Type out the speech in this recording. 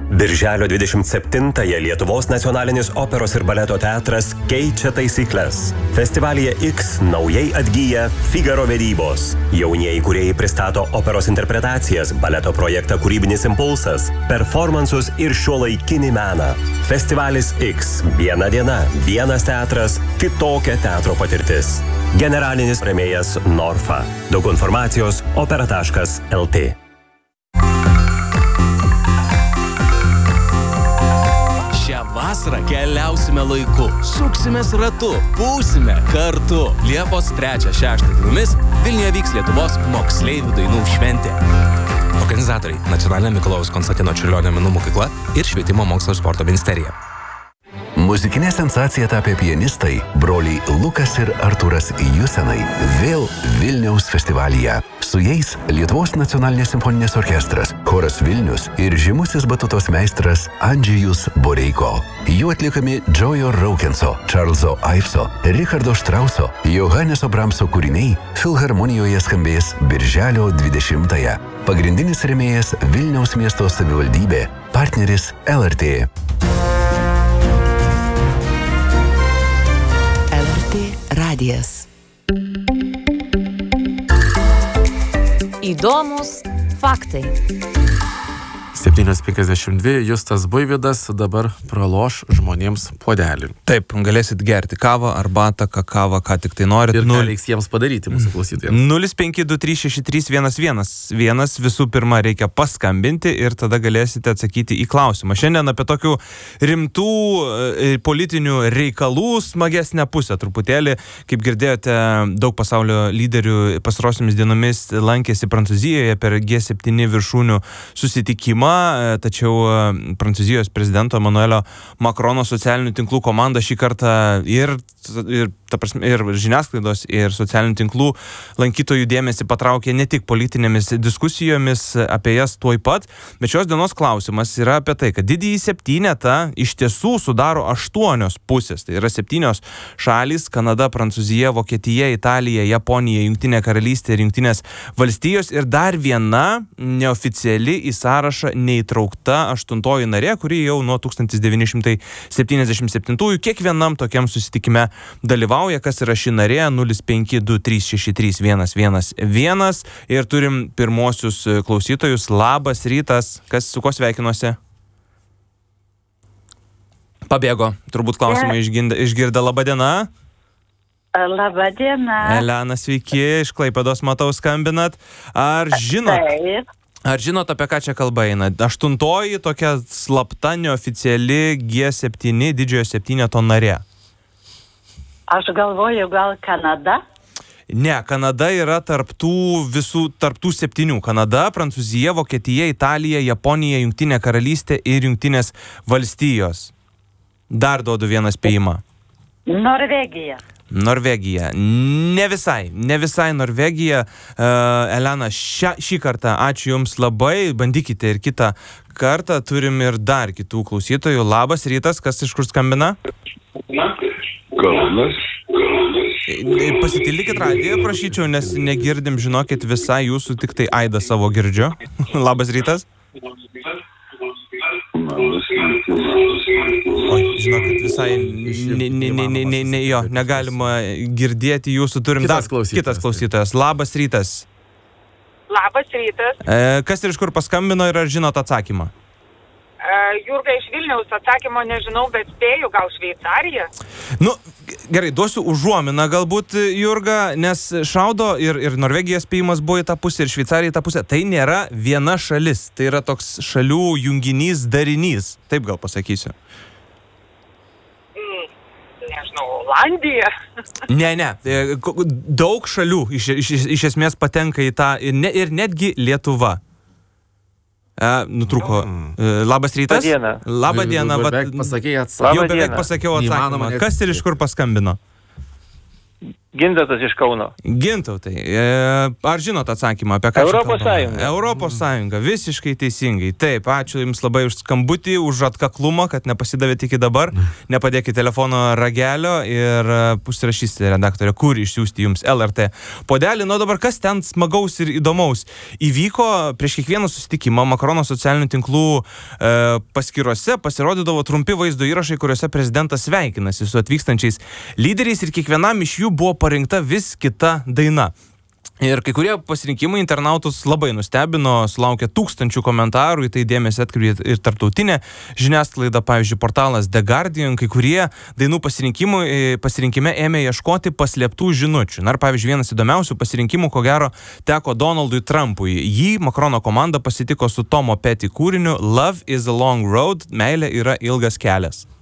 Birželio 27-ąją Lietuvos nacionalinis operos ir baleto teatras keičia taisyklės. Festivalyje X naujai atgyja Figaro vedybos. Jaunieji kūrėjai pristato operos interpretacijas, baleto projektą Kūrybinis impulsas, performansus ir šiuolaikinį meną. Festivalis X. Viena diena, vienas teatras, kitokia teatro patirtis. Generalinis rėmėjas Norfa. Daug informacijos opera.lt. Vasarą keliausime laiku, suksimės ratu, būsime kartu. Liepos 3-6 dienomis Vilniuje vyks Lietuvos moksleivių dainų šventė. Organizatoriai – Nacionalinė Mikalojaus Konstantino Čiurlionio menų mokykla ir Švietimo mokslo ir sporto ministerija. Muzikinė sensacija tapę pianistai, broliai Lukas ir Artūras Jusenai, vėl Vilniaus festivalyje. Su jais Lietuvos nacionalinės simfoninės orkestras, choras Vilnius ir žymusis batutos meistras Andžejus Boreiko. Jų atliekami Džojo Raukenso, Čarlzo Aifso, Richardo Štrauso, Johaneso Bramso kūriniai Filharmonijoje skambės Birželio 20-ąją. Pagrindinis rėmėjas Vilniaus miesto savivaldybė, partneris LRT. Radijas. Įdomus faktai. 7:52, Justas Buivydas dabar praloš žmonėms puodelį. Taip, galėsit gerti kavą, arbatą, kakavą, ką tik tai norit. Ir ką reiks jiems padaryti mūsų klausytojams? 052363111 visų pirma reikia paskambinti ir tada galėsite atsakyti į klausimą. Šiandien apie tokių rimtų politinių reikalų smagesnę pusę truputėlį. Kaip girdėjote, daug pasaulio lyderių pastarosiamis dienomis lankėsi Prancūzijoje per G7 viršūnių susitikimą. Tačiau Prancūzijos prezidento Emanuelio Makrono socialinių tinklų komanda šį kartą ir žiniasklaidos ir socialinių tinklų lankytojų dėmesį patraukė ne tik politinėmis diskusijomis apie jas tuoj pat, bet šios dienos klausimas yra apie tai, kad didįjį septynetą iš tiesų sudaro 8 pusės. Tai yra 7 šalys – Kanada, Prancūzija, Vokietija, Italija, Japonija, Jungtinė karalystė ir Jungtinės valstijos ir dar viena neoficiali į sąrašą neįtraukta 8 narė, kuri jau nuo 1977 kiekvienam tokiam susitikime dalyvauja. Kas yra ši narė? 052363111 ir turim pirmosius klausytojus. Labas rytas. Kas su kuo sveikinuosi? Pabėgo. Turbūt klausimą išgirda. Labą dieną. Labą dieną. Elena, sveiki. Iš Klaipėdos matau skambinat. Ar žinot, apie ką čia kalba eina? 8 tokia slapta, neoficiali G7 didžiojo septyneto narė. Aš galvoju, gal Kanada? Ne, Kanada yra tarptų 7. Kanada, Prancūzija, Vokietija, Italija, Japonija, Jungtinė karalystė ir Jungtinės valstijos. Dar duodu vieną spėjimą. Norvegija. Ne visai Norvegija. Elena, šį kartą ačiū Jums labai. Bandykite ir kitą kartą. Turim ir dar kitų klausytojų. Labas rytas, kas iš kur skambina? Kaunas. Pasitildykit radiją, prašyčiau, nes negirdim, žinokit, visai jūsų, tik tai aidą savo girdžiu. Labas rytas. Oi, žinokit, visai negalima girdėti jūsų. Turim kitas klausytojas. Labas rytas. Labas rytas. Kas ir iš kur paskambino ir ar žinot atsakymą? Jurga iš Vilniaus, atsakymo nežinau, bet spėju, gal Šveicarija? Gerai, duosiu užuominą galbūt, Jurga, nes šaudo ir Norvegijos spėjimas buvo į tą pusę ir Šveicarija į tą pusę. Tai nėra viena šalis, tai yra toks šalių junginys, darinys. Taip gal pasakysiu. Nežinau, Olandija? Ne. Daug šalių iš esmės patenka į tą ir netgi Lietuva. Nutrūko. Labas rytas. Labą dieną. Beveik pasakėjai atsakymą. Jau beveik pasakiau atsakymą. Kas ir iš kur paskambino? Gintautas iš Kauno. Gintautai, ar žinot atsakymą apie ką? Europos Sąjunga. Europos Sąjunga, visiškai teisingai. Taip, ačiū Jums labai už skambutį, už atkaklumą, kad nepasidavėte iki dabar. Nepadėkite telefono ragelio ir užsirašysite redaktorė, kur išsiųsti Jums LRT puodelį. Nu dabar kas ten smagaus ir įdomaus įvyko prieš kiekvieną susitikimą Makrono socialinių tinklų paskyrose pasirodydavo trumpi vaizdo įrašai, kuriuose prezidentas sveikinasi su atvykstančiais lyderiais ir kiekvienam iš jų buvo parinkta vis kita daina. Ir kai kurie pasirinkimai internautus labai nustebino, sulaukė tūkstančių komentarų, į tai dėmesį atkreipė ir tarptautinė žiniasklaida, pavyzdžiui, portalas The Guardian, kai kurie dainų pasirinkime ėmė ieškoti paslėptų žinučių. Na ir pavyzdžiui, vienas įdomiausių pasirinkimų, ko gero, teko Donaldui Trumpui. Jį Makrono komanda pasitiko su Tomo Petty kūriniu Love is a long road, meilė yra ilgas kelias.